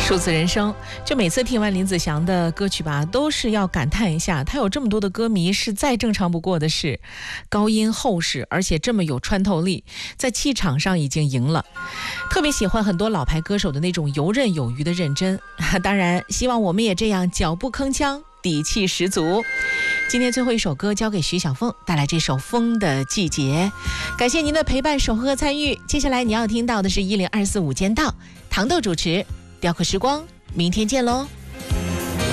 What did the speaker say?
数字人生，就每次听完林子祥的歌曲吧，都是要感叹一下，他有这么多的歌迷是再正常不过的事，高音厚实，而且这么有穿透力，在气场上已经赢了。特别喜欢很多老牌歌手的那种游刃有余的认真，当然希望我们也这样脚步铿锵，底气十足。今天最后一首歌交给徐小凤，带来这首《风的季节》。感谢您的陪伴、守候和参与。接下来你要听到的是10245间道，糖豆主持，雕刻时光，明天见喽。